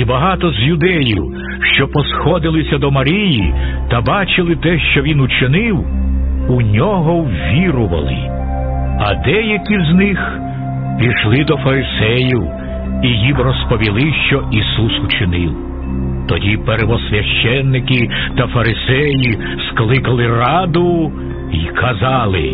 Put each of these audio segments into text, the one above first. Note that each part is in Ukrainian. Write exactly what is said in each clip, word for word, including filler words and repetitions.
І багато з юдеїв, що посходилися до Марії та бачили те, що він учинив, у нього ввірували. А деякі з них пішли до фарисеїв і їм розповіли, що Ісус учинив. Тоді первосвященники та фарисеї скликали раду і казали: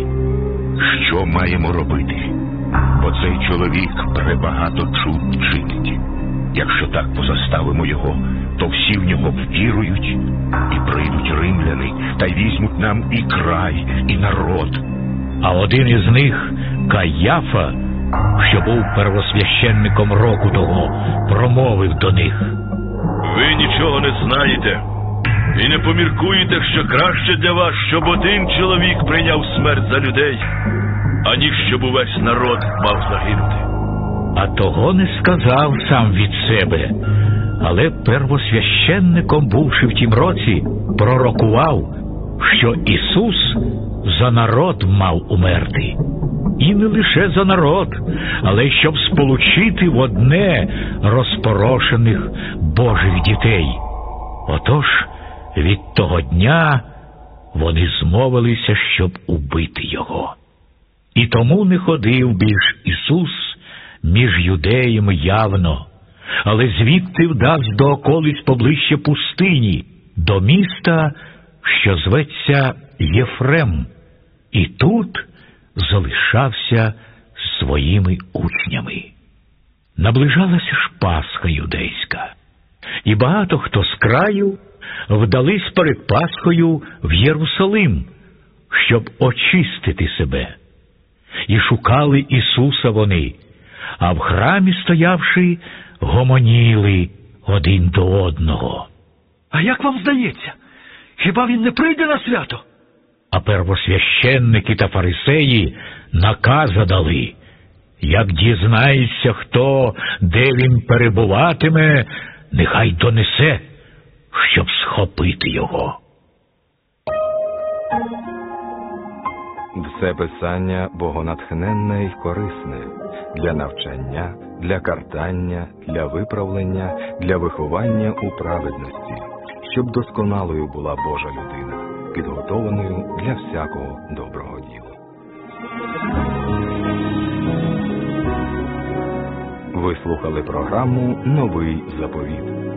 що маємо робити? Бо цей чоловік пребагато чуд чинить. Якщо так позаставимо його, то всі в нього ввірують, і прийдуть римляни, та й візьмуть нам і край, і народ. А один із них, Каяфа, що був первосвященником року того, промовив до них: ви нічого не знаєте і не поміркуєте, що краще для вас, щоб один чоловік прийняв смерть за людей, аніж щоб увесь народ мав загинути. А того не сказав сам від себе, але первосвященником, бувши в тім році, пророкував, що Ісус за народ мав умерти. І не лише за народ, але щоб сполучити в одне розпорошених Божих дітей. Отож, від того дня вони змовилися, щоб убити його. І тому не ходив більш Ісус між юдеями явно, але звідти вдавсь до околиць поближче пустині, до міста, що зветься Єфрем, і тут залишався з своїми учнями. Наближалася ж Пасха юдейська, і багато хто з краю вдались перед Пасхою в Єрусалим, щоб очистити себе. І шукали Ісуса вони, а в храмі стоявши, гомоніли один до одного. А як вам здається, хіба він не прийде на свято? А первосвященники та фарисеї наказа дали: як дізнається хто, де він перебуватиме, нехай донесе, щоб схопити його. Все писання богонатхненне й корисне для навчання, для картання, для виправлення, для виховання у праведності, щоб досконалою була Божа людина, підготованою для всякого доброго діла. Ви слухали програму «Новий заповіт».